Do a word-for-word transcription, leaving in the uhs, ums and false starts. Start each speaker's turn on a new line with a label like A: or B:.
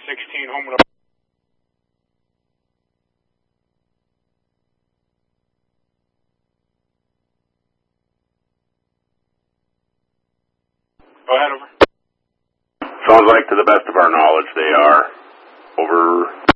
A: sixteen, home with a... Go ahead, over.
B: Sounds like to the best of our knowledge they are. Over.